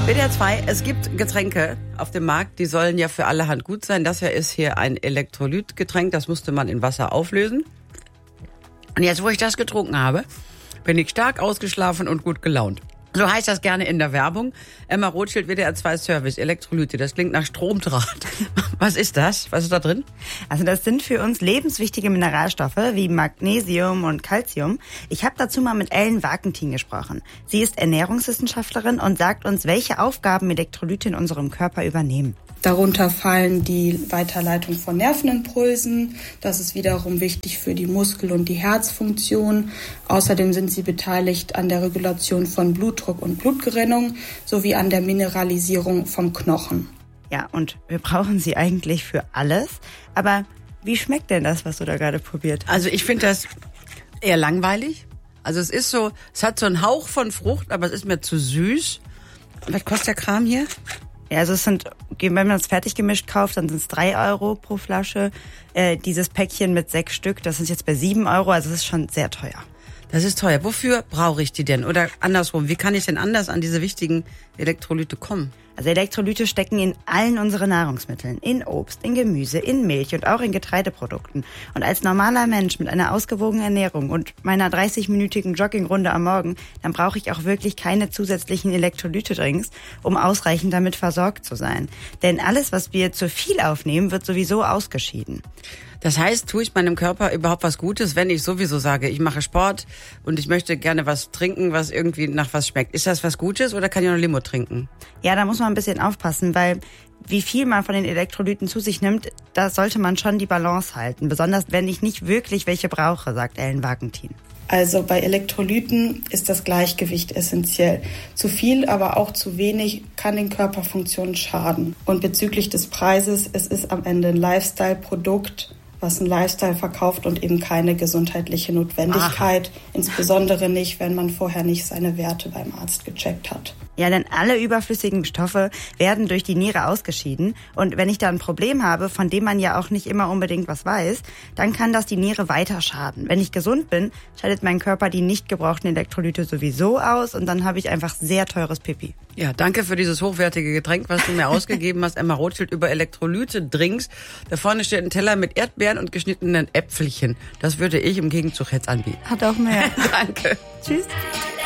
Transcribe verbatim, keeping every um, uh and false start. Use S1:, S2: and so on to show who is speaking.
S1: W D R zwei, es gibt Getränke auf dem Markt, die sollen ja für allerhand gut sein. Das hier ist hier ein Elektrolytgetränk, das musste man in Wasser auflösen. Und jetzt, wo ich das getrunken habe, bin ich stark ausgeschlafen und gut gelaunt. So heißt das gerne in der Werbung. Emma Rothschild, W D R zwei Service, Elektrolyte. Das klingt nach Stromdraht. Was ist das? Was ist da drin?
S2: Also das sind für uns lebenswichtige Mineralstoffe wie Magnesium und Calcium. Ich habe dazu mal mit Ellen Wagentin gesprochen. Sie ist Ernährungswissenschaftlerin und sagt uns, welche Aufgaben Elektrolyte in unserem Körper übernehmen.
S3: Darunter fallen die Weiterleitung von Nervenimpulsen. Das ist wiederum wichtig für die Muskel- und die Herzfunktion. Außerdem sind sie beteiligt an der Regulation von Blutdruck und Blutgerinnung sowie an der Mineralisierung vom Knochen.
S2: Ja, und wir brauchen sie eigentlich für alles. Aber wie schmeckt denn das, was du da gerade probiert hast?
S1: Also ich finde das eher langweilig. Also es ist so, es hat so einen Hauch von Frucht, aber es ist mir zu süß. Was kostet der Kram hier?
S2: Ja, also es sind, wenn man es fertig gemischt kauft, dann sind es drei Euro pro Flasche. Äh, dieses Päckchen mit sechs Stück, das ist jetzt bei sieben Euro, also es ist schon sehr teuer.
S1: Das ist teuer. Wofür brauche ich die denn? Oder andersrum, wie kann ich denn anders an diese wichtigen Elektrolyte kommen?
S2: Also Elektrolyte stecken in allen unseren Nahrungsmitteln, in Obst, in Gemüse, in Milch und auch in Getreideprodukten. Und als normaler Mensch mit einer ausgewogenen Ernährung und meiner dreißig-minütigen Joggingrunde am Morgen, dann brauche ich auch wirklich keine zusätzlichen Elektrolyte-Drinks, um ausreichend damit versorgt zu sein. Denn alles, was wir zu viel aufnehmen, wird sowieso ausgeschieden.
S1: Das heißt, tue ich meinem Körper überhaupt was Gutes, wenn ich sowieso sage, ich mache Sport und ich möchte gerne was trinken, was irgendwie nach was schmeckt. Ist das was Gutes oder kann ich auch noch Limo trinken?
S2: Ja, da muss man ein bisschen aufpassen, weil wie viel man von den Elektrolyten zu sich nimmt, da sollte man schon die Balance halten. Besonders wenn ich nicht wirklich welche brauche, sagt Ellen Wagentin.
S3: Also bei Elektrolyten ist das Gleichgewicht essentiell. Zu viel, aber auch zu wenig kann den Körperfunktionen schaden. Und bezüglich des Preises, es ist am Ende ein Lifestyle-Produkt, was ein Lifestyle verkauft und eben keine gesundheitliche Notwendigkeit. Aha. Insbesondere nicht, wenn man vorher nicht seine Werte beim Arzt gecheckt hat.
S2: Ja, denn alle überflüssigen Stoffe werden durch die Niere ausgeschieden. Und wenn ich da ein Problem habe, von dem man ja auch nicht immer unbedingt was weiß, dann kann das die Niere weiter schaden. Wenn ich gesund bin, scheidet mein Körper die nicht gebrauchten Elektrolyte sowieso aus und dann habe ich einfach sehr teures Pipi.
S1: Ja, danke für dieses hochwertige Getränk, was du mir ausgegeben hast, Emma Rothschild, über Elektrolyte-Drinks. Da vorne steht ein Teller mit Erdbeeren und geschnittenen Äpfelchen. Das würde ich im Gegenzug jetzt anbieten.
S2: Hat auch mehr.
S1: Danke.
S2: Tschüss.